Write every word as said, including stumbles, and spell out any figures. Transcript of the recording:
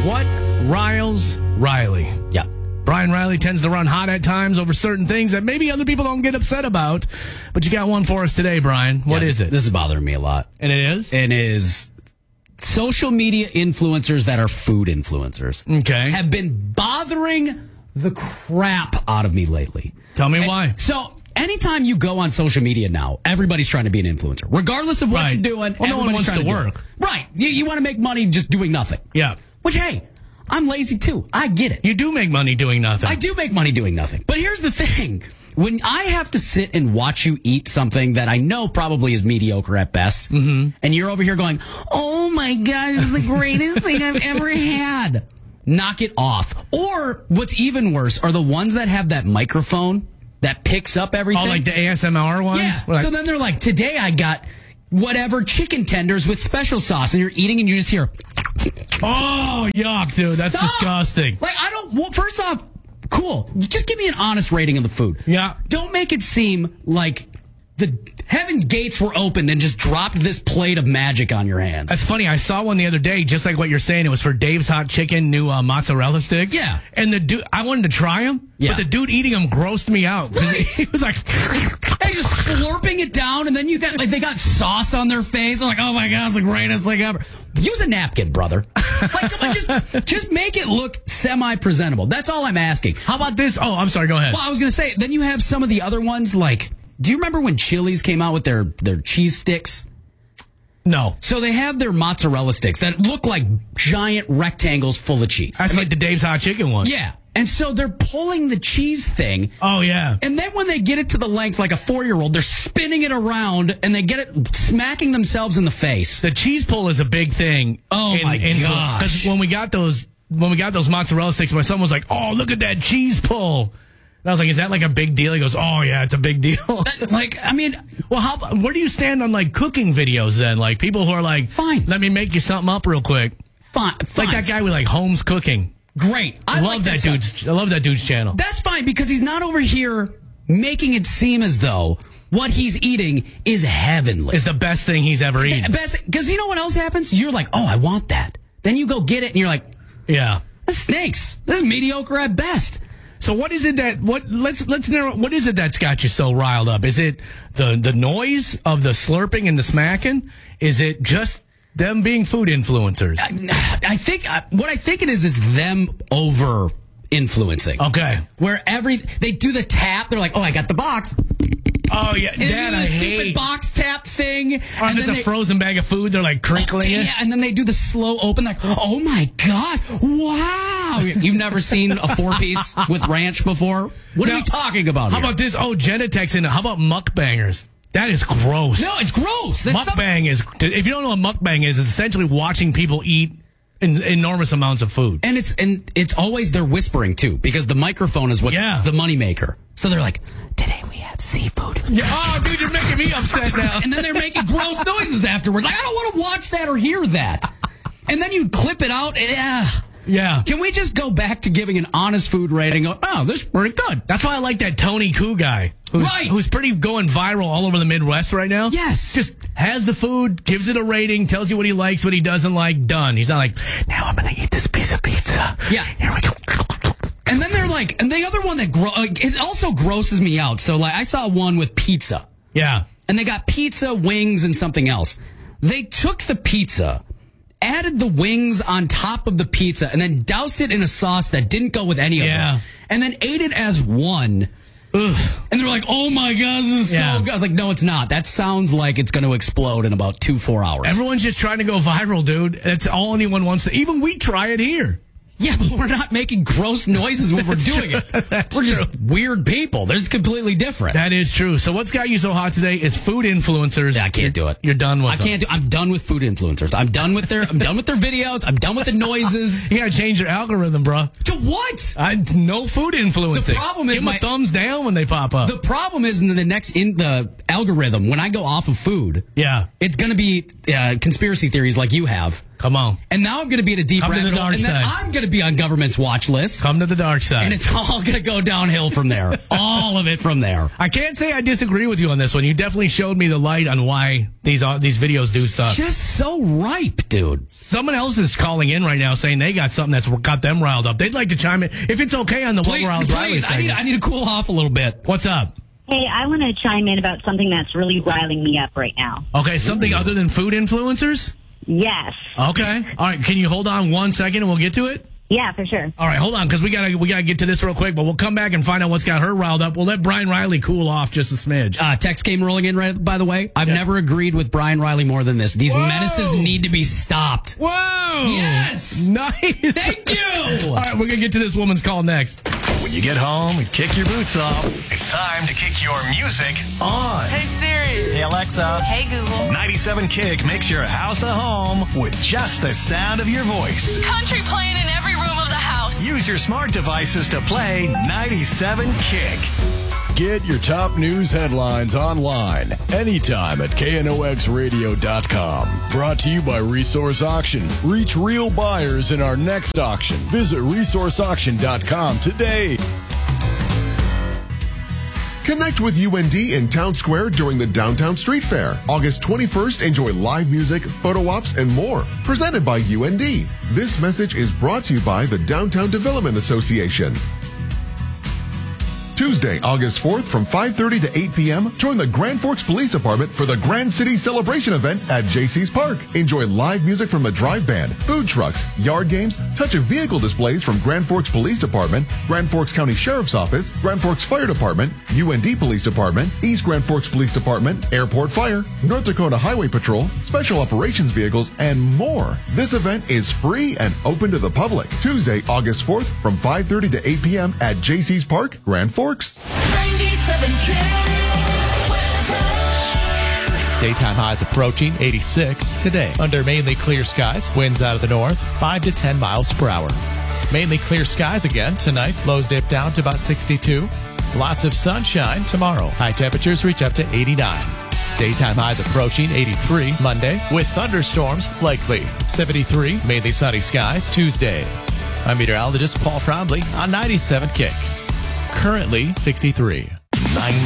What riles Riley? Yeah. Brian Riley tends to run hot at times over certain things that maybe other people don't get upset about. But you got one for us today, Brian. What yeah, is it? This is bothering me a lot. And it is? It is social media influencers that are food influencers. Okay. Have been bothering the crap out of me lately. Tell me and why. So anytime you go on social media now, everybody's trying to be an influencer. Regardless of what Right. you're doing, Well, no one everybody's wants trying to to, work. Do it. Right. You, you want to make money just doing nothing. Yeah. Which, hey, I'm lazy too. I get it. You do make money doing nothing. I do make money doing nothing. But here's the thing. When I have to sit and watch you eat something that I know probably is mediocre at best, mm-hmm. and you're over here going, oh my God, this is the greatest thing I've ever had. Knock it off. Or what's even worse are the ones that have that microphone that picks up everything. Oh, like the A S M R ones? Yeah. Like, so then they're like, today I got whatever chicken tenders with special sauce, and you're eating and you just hear, oh, yuck, dude. That's Stop. disgusting. Like, I don't, well, first off, cool. Just give me an honest rating of the food. Yeah. Don't make it seem like the heaven's gates were opened and just dropped this plate of magic on your hands. That's funny. I saw one the other day, just like what you're saying. It was for Dave's Hot Chicken, new uh, mozzarella sticks. Yeah. And the dude, I wanted to try them, Yeah. but the dude eating them grossed me out. Right. He was like, They're just slurping it down, and then you got, like, they got sauce on their face. I'm like, oh my God, it's the greatest thing ever. Use a napkin, brother. Like, come on, just, just make it look semi-presentable. That's all I'm asking. how about this? Oh, I'm sorry. Go ahead. Well, I was going to say, then you have some of the other ones, like, do you remember when Chili's came out with their, their cheese sticks? No. So they have their mozzarella sticks that look like giant rectangles full of cheese. That's like the Dave's Hot Chicken one. Yeah. And so they're pulling the cheese thing. Oh, yeah. And then when they get it to the length like a four-year-old, they're spinning it around and they get it smacking themselves in the face. The cheese pull is a big thing. Oh, my gosh. Because when we got those, when we got those mozzarella sticks, my son was like, "Oh, look at that cheese pull." And I was like, "Is that like a big deal?" He goes, "Oh yeah, it's a big deal." That, like, I mean, well, how? Where do you stand on like cooking videos then? Like people who are like, Fine. let me make you something up real quick." fine. fine. Like that guy with like Holmes Cooking. Great. I, I love like that stuff. dude's. I love that dude's channel. That's fine because he's not over here making it seem as though what he's eating is heavenly. It's the best thing he's ever eaten. Best, because you know what else happens? You're like, oh, I want that. Then you go get it and you're like, Yeah. this stinks. This is mediocre at best. So what is it that what let's let's narrow what is it that's got you so riled up? Is it the the noise of the slurping and the smacking? Is it just them being food influencers? I think uh, what I think it is, it's them over influencing. Okay. Where every they do the tap, they're like, oh, I got the box. Oh yeah, And they that do the I stupid hate. box tap thing. Or if and it's then a they, frozen bag of food, they're like crinkling it. yeah, and then they do the slow open, like, oh my God, wow. You've never seen a four piece with ranch before? What Now, are we talking about How here? about this? Oh, Jenna texts in. How about mukbangers? That is gross. No, it's gross. That's something- Mukbang is. If you don't know what mukbang is, it's essentially watching people eat en- enormous amounts of food. And it's and it's always they're whispering too, because the microphone is what's Yeah. the moneymaker. So they're like, today we have seafood. Yeah. Oh, dude, you're making me upset now. And then they're making gross noises afterwards. Like, I don't want to watch that or hear that. And then you clip it out. Yeah. Yeah. Can we just go back to giving an honest food rating? Go, oh, this is pretty good. That's why I like that Tony Koo guy. Who's, Right. Who's pretty going viral all over the Midwest right now. Yes. Just has the food, gives it a rating, tells you what he likes, what he doesn't like, done. He's not like, now I'm going to eat this piece of pizza. Yeah. Here we go. And then they're like, and the other one that gro- uh, it also grosses me out. So like, I saw one with pizza, Yeah. and they got pizza, wings, and something else. They took the pizza, added the wings on top of the pizza, and then doused it in a sauce that didn't go with any of Yeah. them, and then ate it as one. Ugh. And they're like, oh my God, this is Yeah. so good. I was like, no, it's not. That sounds like it's going to explode in about two, four hours. Everyone's just trying to go viral, dude. That's all anyone wants to. Even we try it here. Yeah, but we're not making gross noises when we're doing it. That's We're just true. weird people. They're just completely different. That is true. So what's got you so hot today is food influencers. Yeah, I can't do it. You're done with I them. can't do. I'm done with food influencers. I'm done with their. I'm done with their videos. I'm done with the noises. You gotta change your algorithm, bro. To what? I, no food influencing. The problem is Give 'em a my- thumbs down when they pop up. The problem is in the next in the algorithm when I go off of food. yeah. It's going to be uh, conspiracy theories like you have. Come on. And now I'm going to be at a deep Come to rabbit the hole, dark and then side. I'm going to be on government's watch list. Come to the dark side. And it's all going to go downhill from there. All of it from there. I can't say I disagree with you on this one. You definitely showed me the light on why these uh, these videos do stuff. Just so ripe, dude. Someone else is calling in right now saying they got something that's got them riled up. They'd like to chime in. If it's okay on the What Please, Riles Riley please I, need, segment. I need to cool off a little bit. What's up? Hey, I want to chime in about something that's really riling me up right now. Okay, something other than food influencers? Yes. Okay. All right, can you hold on one second and we'll get to it? Yeah, for sure. All right, hold on, because we gotta we gotta get to this real quick, but we'll come back and find out what's got her riled up. We'll let Brian Riley cool off just a smidge. Uh, text came rolling in, right, by the way. I've Yeah. never agreed with Brian Riley more than this. These Whoa. menaces need to be stopped. Whoa! Yes! Nice. Thank you! All right, we're gonna get to this woman's call next. When you get home and kick your boots off, it's time to kick your music on. Hey Siri. Hey Alexa. Hey Google. ninety-seven Kick makes your house a home with just the sound of your voice. Country playing in every room of the house. Use your smart devices to play ninety-seven Kick. Get your top news headlines online anytime at K N O X radio dot com. Brought to you by Resource Auction. Reach real buyers in our next auction. Visit resource auction dot com today. Connect with U N D in Town Square during the Downtown Street Fair. August twenty-first, enjoy live music, photo ops, and more. Presented by U N D. This message is brought to you by the Downtown Development Association. Tuesday, August fourth from five thirty to eight p.m., join the Grand Forks Police Department for the Grand City Celebration event at J C's Park. Enjoy live music from the Drive Band, food trucks, yard games, touch of vehicle displays from Grand Forks Police Department, Grand Forks County Sheriff's Office, Grand Forks Fire Department, U N D Police Department, East Grand Forks Police Department, Airport Fire, North Dakota Highway Patrol, Special Operations Vehicles, and more. This event is free and open to the public. Tuesday, August fourth from five thirty to eight p.m. at J C's Park, Grand Forks. ninety-seven Daytime highs approaching eighty-six today. Under mainly clear skies, winds out of the north, five to ten miles per hour. Mainly clear skies again tonight. Lows dip down to about sixty-two. Lots of sunshine tomorrow. High temperatures reach up to eighty-nine. Daytime highs approaching eighty-three Monday with thunderstorms likely. seventy-three mainly sunny skies Tuesday. I'm meteorologist Paul Frombley on ninety-seven Kick. Currently sixty-three. Nine